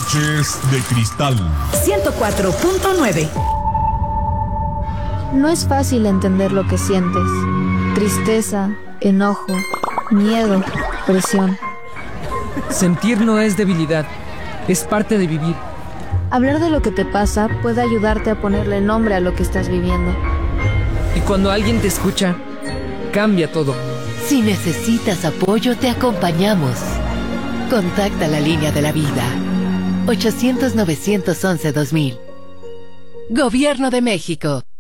Noches de Cristal 104.9. No es fácil entender lo que sientes. Tristeza, enojo, miedo, presión. Sentir no es debilidad, es parte de vivir. Hablar de lo que te pasa puede ayudarte a ponerle nombre a lo que estás viviendo. Y cuando alguien te escucha, cambia todo. Si necesitas apoyo, te acompañamos. Contacta la línea de la vida. 800-911-2000. Gobierno de México.